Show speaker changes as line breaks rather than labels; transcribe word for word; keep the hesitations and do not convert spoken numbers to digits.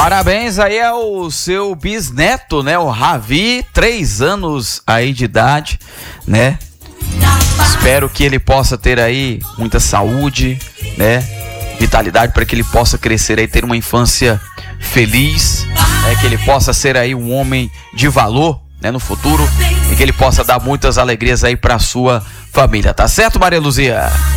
Parabéns aí ao seu bisneto, né? O Ravi, três anos aí de idade, né? Espero que ele possa ter aí muita saúde, né? Vitalidade, para que ele possa crescer aí, ter uma infância feliz, né? Que ele possa ser aí um homem de valor, né? No futuro, e que ele possa dar muitas alegrias aí para sua família, tá certo, Maria Luzia?